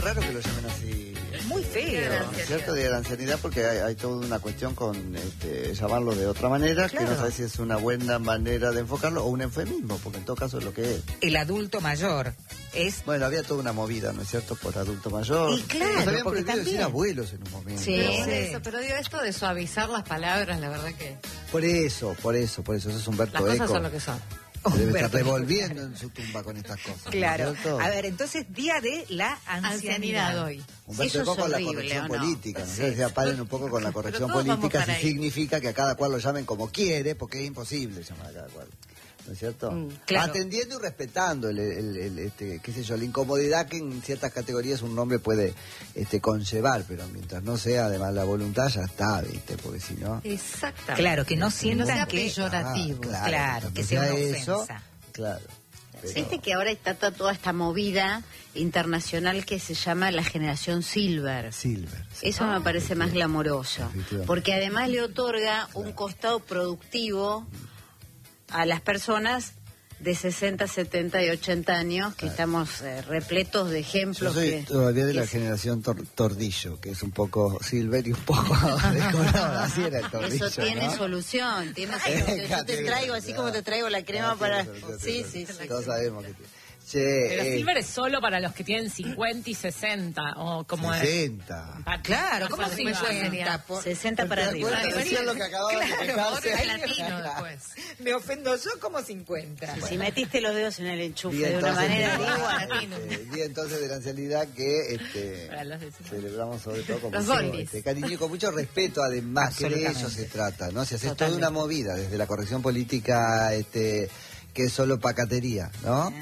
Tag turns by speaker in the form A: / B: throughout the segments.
A: raro que lo llamen así.
B: Muy feo.
A: ¿Cierto? Día de la ancianidad, porque hay toda una cuestión con llamarlo de otra manera, claro, que no sabes si es una buena manera de enfocarlo o un eufemismo, porque en todo caso es lo que es.
B: El adulto mayor es...
A: Bueno, había toda una movida, ¿no es cierto?, por adulto mayor.
B: Y claro,
A: nos habían
B: porque
A: prohibido
B: también...
A: decir abuelos en un momento.
C: Sí,
A: ¿no?
C: eso, pero digo, esto de suavizar las palabras, la verdad que...
A: Por eso es Humberto Eco.
C: Las cosas son lo que son.
A: Debe estar revolviendo en su tumba con estas cosas.
B: Claro.
A: ¿No?
B: A ver, entonces, Día de la Ancianidad
C: hoy.
A: Humberto Eco con la corrección política. No sé si paren un poco con la corrección política, si significa que a cada cual lo llamen como quiere, porque es imposible llamar a cada cual. ¿No es cierto?
B: Claro.
A: Atendiendo y respetando qué sé yo, la incomodidad que en ciertas categorías un nombre puede conllevar, pero mientras no sea además la voluntad, ya está, ¿viste? Porque si no...
C: Exactamente.
B: Claro, que no sientan
C: sea
B: que...
C: peyorativo.
B: Claro, que sea una
A: eso,
B: ofensa.
A: Claro. Pero...
D: Viste que ahora está toda esta movida internacional que se llama la generación Silver.
A: Sí.
D: Eso me parece más glamoroso, porque además le otorga un costado productivo a las personas de 60, 70 y 80 años, que estamos repletos de ejemplos.
A: Yo soy todavía de la generación Tordillo, que es un poco Silver y un poco decorado. Así era el Tordillo.
D: Eso tiene
A: ¿no?
D: solución. Yo te traigo, así como te traigo la crema para... Sí.
A: Todos sabemos que...
E: Pero Silver es solo para los que tienen 50 y 60, o como
A: 60.
B: Claro, ¿cómo 50?
D: 60 para arriba.
A: Decían lo que acababa de
C: Es latino después.
B: Me ofendo yo como 50.
D: Si metiste los dedos en el enchufe de una manera
A: igual. Día entonces de la ancianidad que celebramos sobre todo con mucho cariño y con mucho respeto, además, que de eso se trata, ¿no? Si haces toda una movida desde la corrección política, que es solo pacatería, ¿no?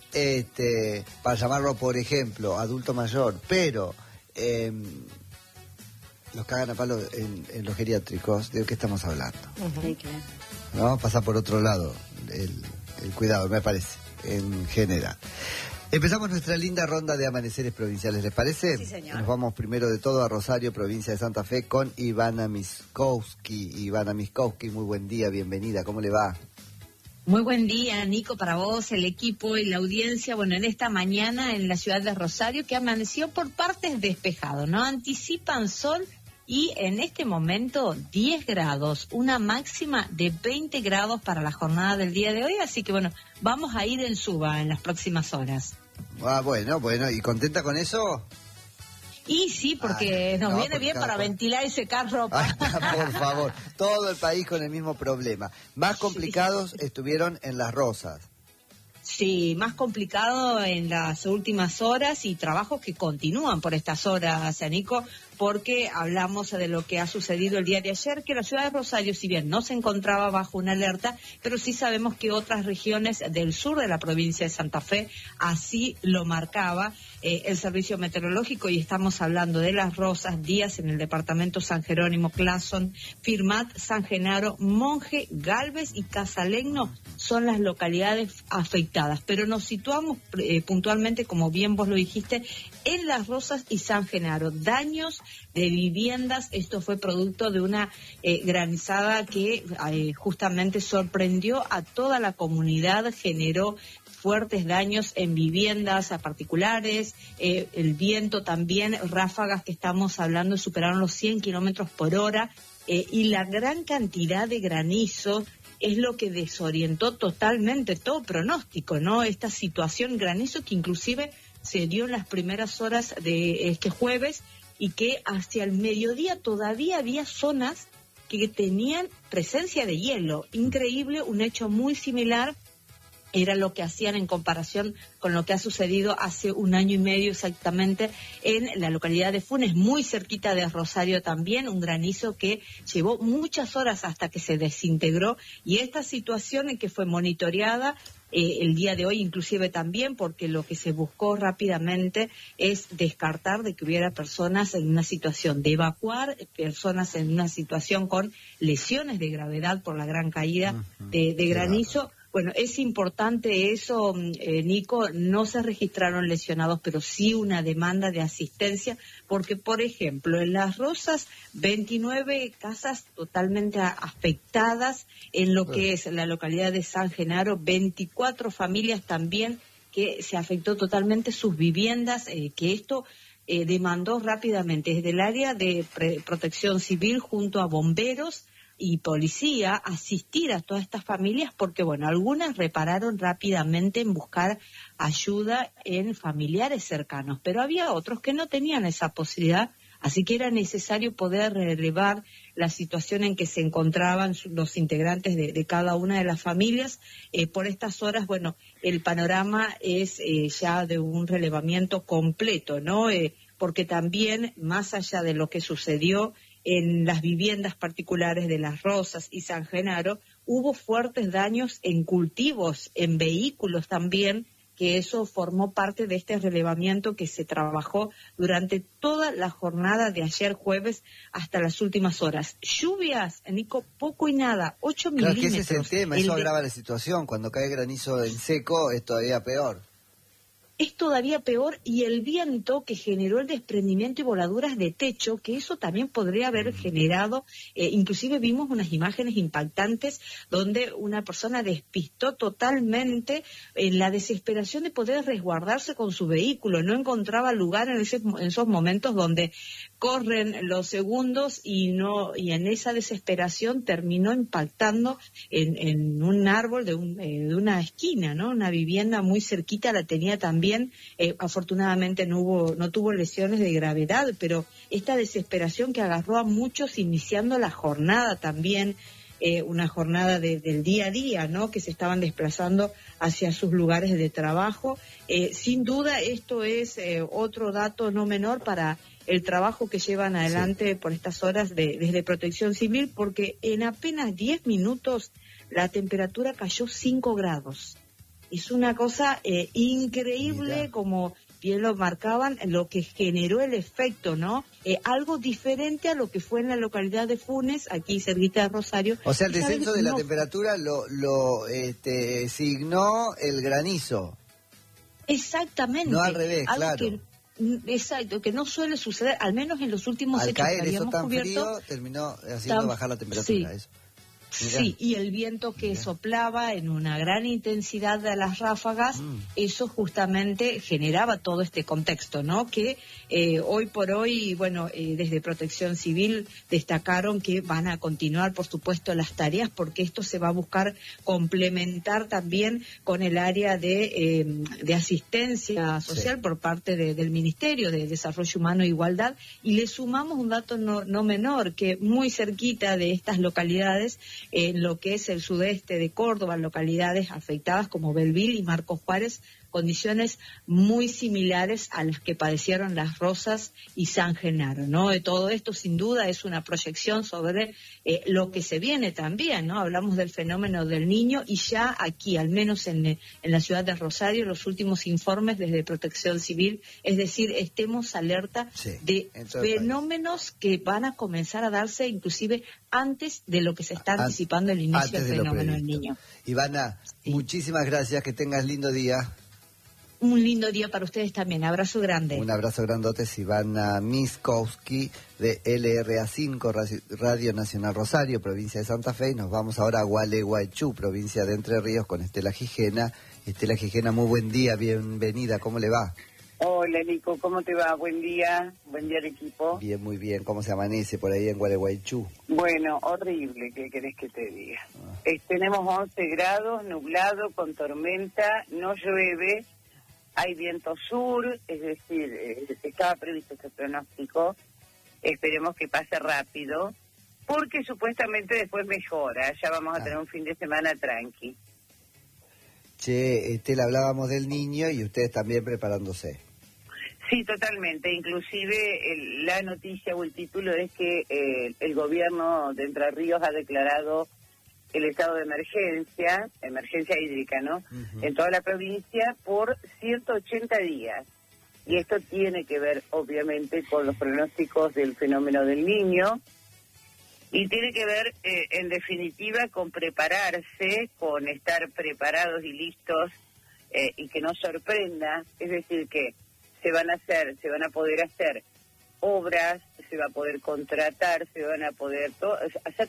A: Para llamarlo, por ejemplo, adulto mayor, pero los cagan a palo en los geriátricos, ¿de qué estamos hablando? ¿No? Pasa por otro lado el cuidado, me parece, en general. Empezamos nuestra linda ronda de amaneceres provinciales, ¿les parece?
D: Sí, señor.
A: Nos vamos primero de todo a Rosario, provincia de Santa Fe, con Ivana Miskowski. Ivana Miskowski, muy buen día, bienvenida, ¿cómo le va?
F: Muy buen día, Nico, para vos, el equipo y la audiencia. Bueno, en esta mañana en la ciudad de Rosario, que amaneció por partes despejado, ¿no? Anticipan sol y en este momento 10 grados, una máxima de 20 grados para la jornada del día de hoy. Así que, bueno, vamos a ir en suba en las próximas horas.
A: Ah, bueno, ¿y contenta con eso?
F: Y sí, porque nos viene bien para ventilar y secar ropa.
A: Por favor, todo el país con el mismo problema. Más complicados estuvieron en Las Rosas.
F: Sí, más complicado en las últimas horas y trabajos que continúan por estas horas, Nico, porque hablamos de lo que ha sucedido el día de ayer, que la ciudad de Rosario, si bien no se encontraba bajo una alerta, pero sí sabemos que otras regiones del sur de la provincia de Santa Fe así lo marcaba el servicio meteorológico, y estamos hablando de Las Rosas, Díaz en el departamento San Jerónimo, Clason, Firmat, San Genaro, Monje, Galvez y Casalegno son las localidades afectadas, pero nos situamos puntualmente, como bien vos lo dijiste, en Las Rosas y San Genaro. Daños de viviendas, esto fue producto de una granizada que justamente sorprendió a toda la comunidad, generó fuertes daños en viviendas a particulares, el viento también, ráfagas que estamos hablando superaron los 100 kilómetros por hora, y la gran cantidad de granizo es lo que desorientó totalmente todo pronóstico, ¿no? Esta situación, granizo que inclusive se dio en las primeras horas de este jueves y que hacia el mediodía todavía había zonas que tenían presencia de hielo. Increíble, un hecho muy similar era lo que hacían en comparación con lo que ha sucedido hace un año y medio exactamente en la localidad de Funes, muy cerquita de Rosario también, un granizo que llevó muchas horas hasta que se desintegró, y esta situación en que fue monitoreada el día de hoy inclusive también, porque lo que se buscó rápidamente es descartar de que hubiera personas en una situación de evacuar, personas en una situación con lesiones de gravedad por la gran caída de granizo. Bueno, es importante eso, Nico, no se registraron lesionados, pero sí una demanda de asistencia, porque, por ejemplo, en Las Rosas, 29 casas totalmente afectadas, en lo que es la localidad de San Genaro, 24 familias también que se afectó totalmente sus viviendas, que esto demandó rápidamente desde el área de protección civil junto a bomberos y policía asistir a todas estas familias porque, bueno, algunas repararon rápidamente en buscar ayuda en familiares cercanos, pero había otros que no tenían esa posibilidad, así que era necesario poder relevar la situación en que se encontraban los integrantes de cada una de las familias. Por estas horas, bueno, el panorama es ya de un relevamiento completo, ¿no? Porque también, más allá de lo que sucedió en las viviendas particulares de Las Rosas y San Genaro, hubo fuertes daños en cultivos, en vehículos también, que eso formó parte de este relevamiento que se trabajó durante toda la jornada de ayer jueves hasta las últimas horas. Lluvias, Nico, poco y nada, 8 milímetros.
A: Claro, que ese es el tema, eso agrava la situación. Cuando cae granizo en seco es todavía peor.
F: Es todavía peor, y el viento que generó el desprendimiento y voladuras de techo, que eso también podría haber generado, inclusive vimos unas imágenes impactantes donde una persona despistó totalmente en la desesperación de poder resguardarse con su vehículo, no encontraba lugar en esos momentos donde corren los segundos y en esa desesperación terminó impactando en un árbol de una esquina, ¿no? Una vivienda muy cerquita la tenía también. Afortunadamente no tuvo lesiones de gravedad, pero esta desesperación que agarró a muchos iniciando la jornada también, una jornada del día a día, ¿no? Que se estaban desplazando hacia sus lugares de trabajo. Sin duda esto es otro dato no menor para el trabajo que llevan adelante por estas horas desde Protección Civil, porque en apenas 10 minutos la temperatura cayó 5 grados. Es una cosa increíble. Mira, como bien lo marcaban, lo que generó el efecto, ¿no? Algo diferente a lo que fue en la localidad de Funes, aquí cerquita de Rosario.
A: O sea, el descenso de la temperatura lo signó el granizo.
F: Exactamente.
A: No al revés, claro.
F: Exacto, que no suele suceder, al menos en los últimos hechos que habíamos
A: eso tan
F: cubierto.
A: Frío, terminó haciendo bajar la temperatura,
F: sí.
A: Eso.
F: Sí, y el viento que soplaba en una gran intensidad de las ráfagas, eso justamente generaba todo este contexto, ¿no? Que hoy por hoy, bueno, desde Protección Civil destacaron que van a continuar, por supuesto, las tareas, porque esto se va a buscar complementar también con el área de asistencia social por parte del Ministerio de Desarrollo Humano e Igualdad, y le sumamos un dato no menor, que muy cerquita de estas localidades, en lo que es el sudeste de Córdoba, localidades afectadas como Belville y Marcos Juárez, condiciones muy similares a las que padecieron Las Rosas y San Genaro, ¿no? De todo esto, sin duda, es una proyección sobre lo que se viene también, ¿no? Hablamos del fenómeno del Niño, y ya aquí, al menos en la ciudad de Rosario, los últimos informes desde Protección Civil, es decir, estemos alerta de fenómenos que van a comenzar a darse inclusive antes de lo que se está anticipando el inicio del fenómeno del Niño.
A: Ivana, muchísimas gracias, que tengas lindo día.
F: Un lindo día para ustedes también. Abrazo grande.
A: Un abrazo grandote, Ivana Miskowski de LRA5, Radio Nacional Rosario, provincia de Santa Fe. Y nos vamos ahora a Gualeguaychú, provincia de Entre Ríos, con Estela Gijena. Estela Gijena, muy buen día, bienvenida, ¿cómo le va?
G: Hola, Nico, ¿cómo te va? Buen día al equipo.
A: Bien, muy bien, ¿cómo se amanece por ahí en Gualeguaychú?
G: Bueno, horrible, ¿qué querés que te diga? Tenemos 11 grados, nublado, con tormenta, no llueve. Hay viento sur, es decir, estaba previsto este pronóstico, esperemos que pase rápido, porque supuestamente después mejora, ya vamos a tener un fin de semana tranqui.
A: Che, Estela, hablábamos del Niño y ustedes también preparándose.
G: Sí, totalmente, inclusive la noticia o el título es que el gobierno de Entre Ríos ha declarado el estado de emergencia hídrica, ¿no? En toda la provincia por 180 días. Y esto tiene que ver, obviamente, con los pronósticos del fenómeno del Niño, y tiene que ver, en definitiva, con prepararse, con estar preparados y listos, y que no sorprenda, es decir, que se van a poder hacer obras, se va a poder contratar, se van a poder hacer